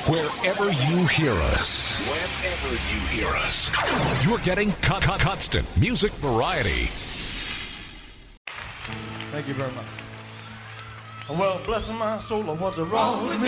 Wherever you hear us. Whenever you hear us. You're getting constant music variety. Thank you very much. Well, bless my soul, what's wrong with me?